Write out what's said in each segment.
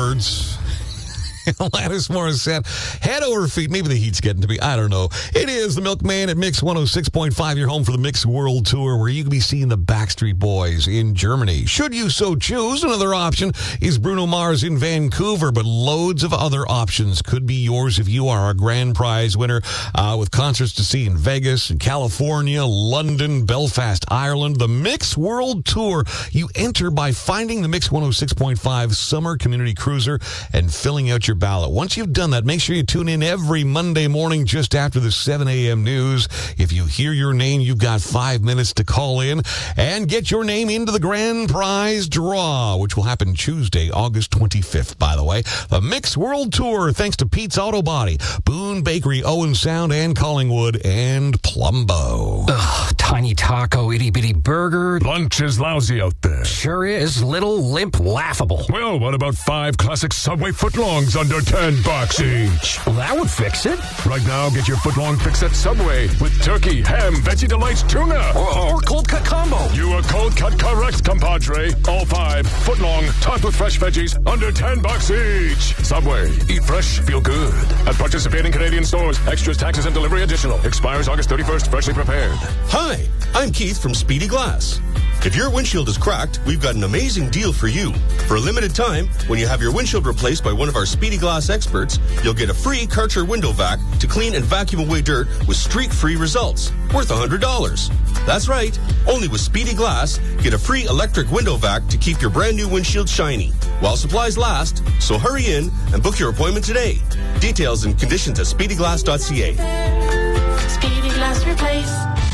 words. Alanis Morissette, head over feet. Maybe the heat's getting to me. I don't know. It is the Milkman at Mix 106.5, your home for the Mix World Tour, where you can be seeing the Backstreet Boys in Germany. Should you so choose, another option is Bruno Mars in Vancouver, but loads of other options could be yours if you are a grand prize winner with concerts to see in Vegas, in California, London, Belfast, Ireland. The Mix World Tour. You enter by finding the Mix 106.5 Summer Community Cruiser and filling out your ballot. Once you've done that, make sure you tune in every Monday morning just after the 7 a.m. news. If you hear your name, you've got 5 minutes to call in and get your name into the grand prize draw, which will happen Tuesday, August 25th, by the way. The Mix World Tour, thanks to Pete's Auto Body, Boone Bakery, Owen Sound, and Collingwood, and Plumbo. Ugh, tiny taco, itty-bitty burger. Lunch is lousy out there. Sure is. Little, limp, laughable. Well, what about 5 classic Subway footlongs under $10 each? Well, that would fix it. Right now, get your footlong fix at Subway with turkey, ham, Veggie Delights, tuna. Or cold cut combo. You are cold cut correct, compadre. All 5 footlong, topped with fresh veggies, under $10 each. Subway. Eat fresh, feel good. At participating Canadian stores. Extras, taxes, and delivery additional. Expires August 31st. Freshly prepared. Hi, I'm Keith from Speedy Glass. If your windshield is cracked, we've got an amazing deal for you. For a limited time, when you have your windshield replaced by one of our Speedy Glass experts, you'll get a free Karcher window vac to clean and vacuum away dirt with streak-free results, worth $100. That's right. Only with Speedy Glass, get a free electric window vac to keep your brand new windshield shiny while supplies last. So hurry in and book your appointment today. Details and conditions at speedyglass.ca. Speedy Glass Replace.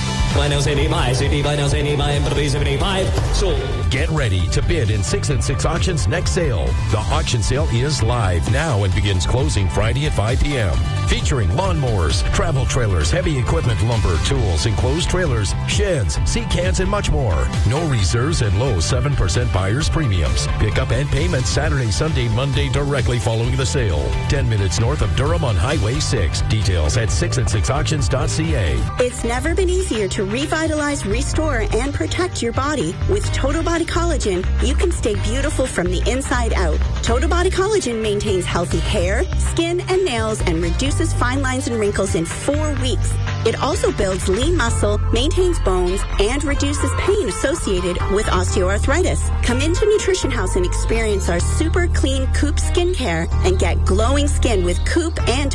Get ready to bid in 6 and 6 Auctions next sale. The auction sale is live now and begins closing Friday at 5 p.m. Featuring lawnmowers, travel trailers, heavy equipment, lumber, tools, enclosed trailers, sheds, sea cans, and much more. No reserves and low 7% buyer's premiums. Pickup and payment Saturday, Sunday, Monday directly following the sale. 10 minutes north of Durham on Highway 6. Details at 6and6auctions.ca. It's never been easier to revitalize, restore, and protect your body. With Total Body Collagen, you can stay beautiful from the inside out. Total Body Collagen maintains healthy hair, skin, and nails and reduces fine lines and wrinkles in 4 weeks. It also builds lean muscle, maintains bones, and reduces pain associated with osteoarthritis. Come into Nutrition House and experience our super clean Coop skincare and get glowing skin with Coop and